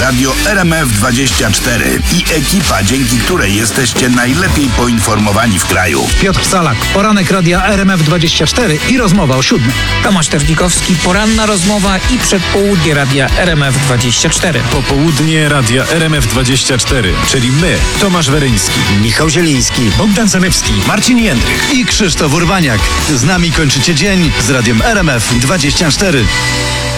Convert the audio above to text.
radio RMF24 i ekipa, dzięki której jesteście najlepiej poinformowani w kraju. Piotr Salak, poranek radia RMF24 i rozmowa o 7. Tomasz Tewnikowski, poranna rozmowa i przedpołudnie radia RMF24. Popołudnie radia RMF24, czyli my, Tomasz Weryński, Michał Zieliński, Bogdan Zanewski, Marcin Jędrych. i Krzysztof Urbaniak. Z nami kończycie dzień z radiem RMF24.